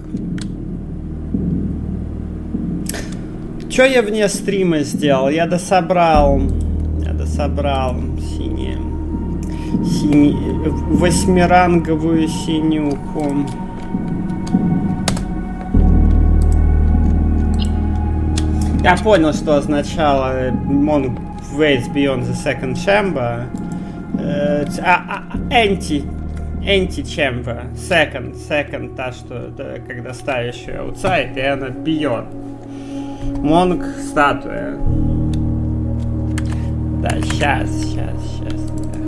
Что я вне стрима сделал? Я дособрал восьмиранговую синюку. Я понял, что означало Monk Waits Beyond the Second Chamber. Anti-chamber. Second, та, что когда ставишь ее outside, и она бьет. Монг статуя. Да, сейчас.